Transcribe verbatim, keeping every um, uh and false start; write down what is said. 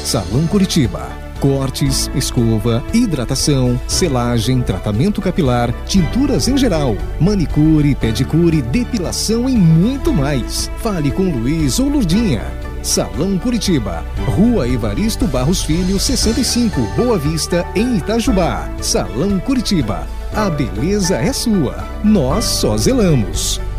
Salão Curitiba. Cortes, escova, hidratação, selagem, tratamento capilar, tinturas em geral, manicure, pedicure, depilação e muito mais. Fale com Luiz ou Lurdinha. Salão Curitiba, Rua Evaristo Barros Filho, sessenta e cinco, Boa Vista, em Itajubá. Salão Curitiba, a beleza é sua, nós só zelamos.